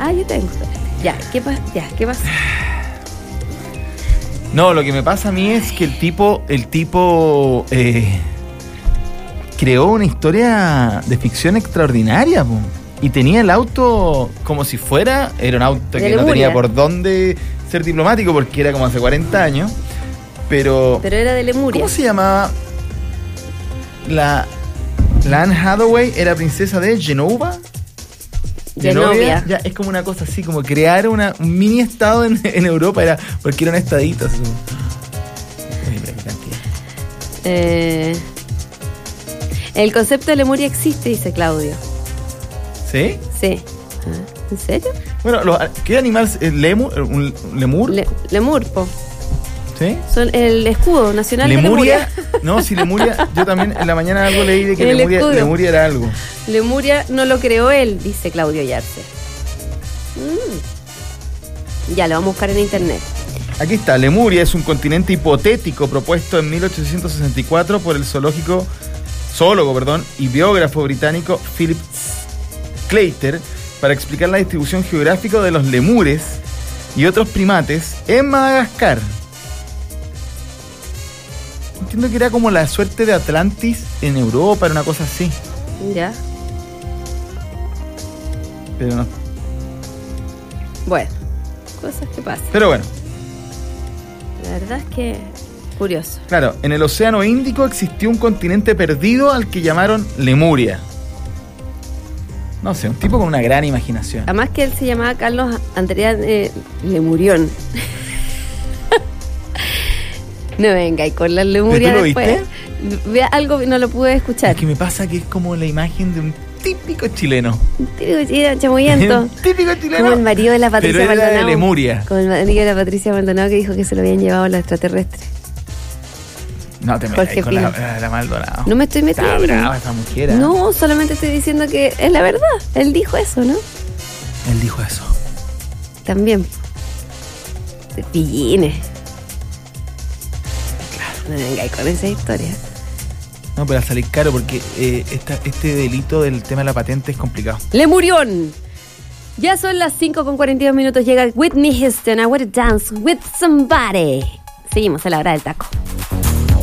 yo tengo. Espérate. ¿Qué pasa? No, lo que me pasa a mí es que el tipo creó una historia de ficción extraordinaria, po. Y tenía el auto como si era un auto que no tenía por dónde ser diplomático porque era como hace 40 años. Pero era de Lemuria. ¿Cómo se llamaba? La Anne Hathaway era princesa de Genovia. Ya, es como una cosa así, como crear un mini estado en Europa, porque eran estaditos. El concepto de Lemuria existe, dice Claudio. ¿Sí? Sí. ¿En serio? Bueno, ¿qué animal es lemur? ¿Un lemur? Lemur, po. ¿Sí? Son el escudo nacional ¿Lemuria? de Lemuria. No, si Lemuria, yo también en la mañana algo leí de que Lemuria era algo. Lemuria no lo creó él, dice Claudio Yarse. Ya, lo vamos a buscar en internet. Aquí está, Lemuria es un continente hipotético propuesto en 1864 por el zoólogo y biógrafo británico Philip Clayter para explicar la distribución geográfica de los lemures y otros primates en Madagascar. Entiendo que era como la suerte de Atlantis en Europa, era una cosa así. Ya. Pero no. Bueno, cosas que pasan. Pero bueno. La verdad es que curioso. Claro, en el Océano Índico existió un continente perdido al que llamaron Lemuria. No sé, un tipo con una gran imaginación. Además que él se llamaba Carlos Andrea Lemurión. No venga, y con las Lemurias ¿Tú lo después. viste? Algo no lo pude escuchar. Es que me pasa que es como la imagen de un típico chileno. Un típico chileno chamullento. Un típico chileno. Como el marido de la Patricia Maldonado. Pero era Maldonado. de Lemuria. Como el marido de la Patricia Maldonado que dijo que se lo habían llevado a los extraterrestres. No te metas con la Maldonado. No me estoy metiendo. Está brava esa mujer. No, solamente estoy diciendo que es la verdad. Él dijo eso, ¿no? Él dijo eso. También. De pillines. No vengáis con esa historia. No, pero a salir caro porque este delito del tema de la patente es complicado. ¡Lemurión! Ya son las 5:42 minutos. Llega Whitney Houston. I wanna dance with somebody. Seguimos a la hora del taco.